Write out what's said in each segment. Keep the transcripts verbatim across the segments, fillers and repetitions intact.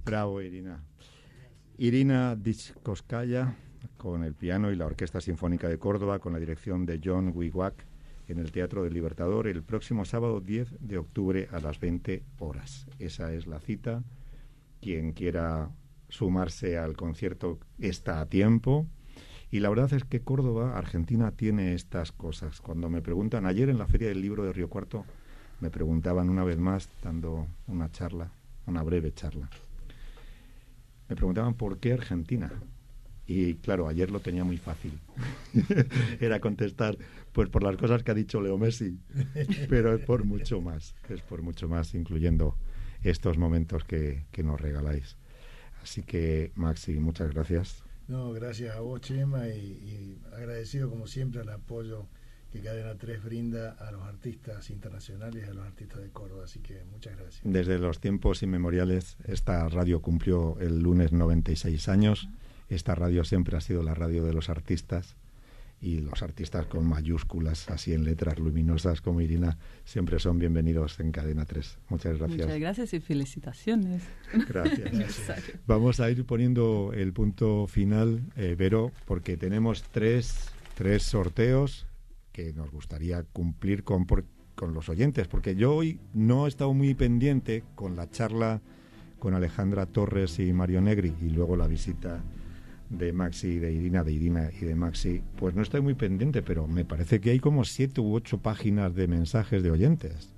Bravo, Irina. Irina Dickoskaya, con el piano y la Orquesta Sinfónica de Córdoba, con la dirección de John Wiwak, en el Teatro del Libertador, el próximo sábado diez de octubre a las veinte horas. Esa es la cita. Quien quiera sumarse al concierto está a tiempo. Y la verdad es que Córdoba, Argentina, tiene estas cosas. Cuando me preguntan, ayer en la Feria del Libro de Río Cuarto, me preguntaban una vez más, dando una charla, una breve charla, me preguntaban por qué Argentina. Y claro, ayer lo tenía muy fácil. Era contestar, pues por las cosas que ha dicho Leo Messi. Pero es por mucho más, es por mucho más, incluyendo estos momentos que, que nos regaláis. Así que, Maxi, muchas gracias. No, gracias a vos, Chema, y, y agradecido como siempre al apoyo que Cadena tres brinda a los artistas internacionales y a los artistas de Córdoba, así que muchas gracias. Desde los tiempos inmemoriales, esta radio cumplió el lunes noventa y seis años. Esta radio siempre ha sido la radio de los artistas, y los artistas con mayúsculas, así en letras luminosas como Irina, siempre son bienvenidos en Cadena tres. Muchas gracias. Muchas gracias y felicitaciones. Gracias. Gracias. Vamos a ir poniendo el punto final, eh, Vero, porque tenemos tres, tres sorteos que nos gustaría cumplir con, por, con los oyentes, porque yo hoy no he estado muy pendiente con la charla con Alejandra Torres y Mario Negri, y luego la visita de Maxi y de Irina, de Irina y de Maxi, pues no estoy muy pendiente, pero me parece que hay como siete u ocho páginas de mensajes de oyentes.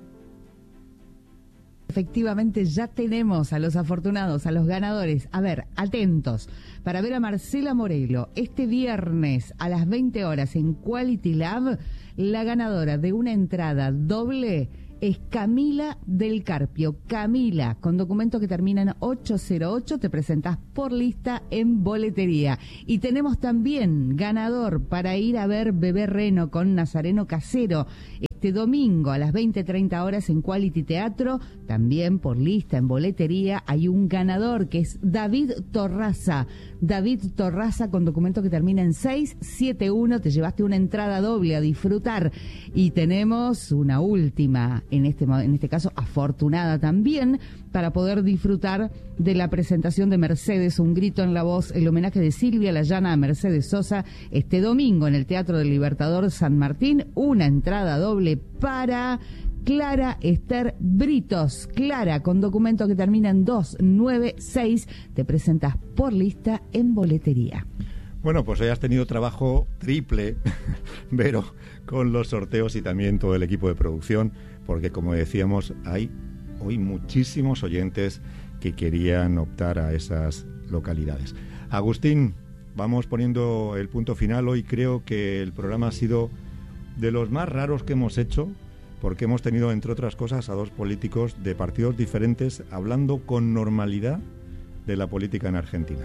Efectivamente, ya tenemos a los afortunados, a los ganadores. A ver, atentos, para ver a Marcela Morelo este viernes a las veinte horas en Quality Lab, la ganadora de una entrada doble es Camila del Carpio. Camila, con documento que termina en ocho cero ocho, te presentás por lista en boletería. Y tenemos también ganador para ir a ver Bebé Reno con Nazareno Casero este domingo a las veinte treinta horas en Quality Teatro, también por lista en boletería. Hay un ganador que es David Torraza. David Torraza, con documento que termina en seis siete uno, te llevaste una entrada doble a disfrutar. Y tenemos una última, en este, en este caso afortunada también, para poder disfrutar de la presentación de Mercedes, Un grito en la voz, el homenaje de Silvia La Llana a Mercedes Sosa, este domingo en el Teatro del Libertador San Martín. Una entrada doble para Clara Esther Britos. Clara, con documento que termina en dos nueve seis, te presentas por lista en boletería. Bueno, pues hoy has tenido trabajo triple, Vero, con los sorteos y también todo el equipo de producción, porque como decíamos, hay hoy muchísimos oyentes que querían optar a esas localidades. Agustín, vamos poniendo el punto final. Hoy creo que el programa ha sido de los más raros que hemos hecho, porque hemos tenido, entre otras cosas, a dos políticos de partidos diferentes hablando con normalidad de la política en Argentina.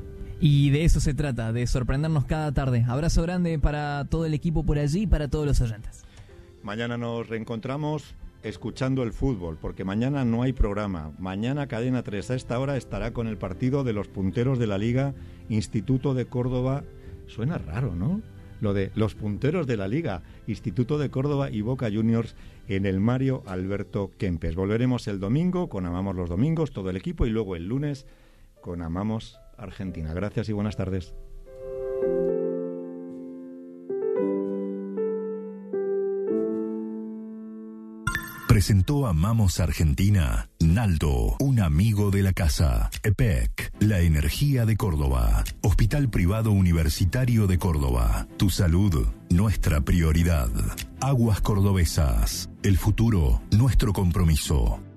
Y de eso se trata, de sorprendernos cada tarde. Abrazo grande para todo el equipo por allí y para todos los oyentes. Mañana nos reencontramos escuchando el fútbol, porque mañana no hay programa. Mañana Cadena tres a esta hora estará con el partido de los punteros de la Liga, Instituto de Córdoba. Suena raro, ¿no? Lo de los punteros de la Liga, Instituto de Córdoba y Boca Juniors, en el Mario Alberto Kempes. Volveremos el domingo con Amamos los Domingos, todo el equipo, y luego el lunes con Amamos Argentina. Gracias y buenas tardes. Presentó Amamos Argentina, Naldo, un amigo de la casa. E P E C, la energía de Córdoba. Hospital Privado Universitario de Córdoba. Tu salud, nuestra prioridad. Aguas Cordobesas, el futuro, nuestro compromiso.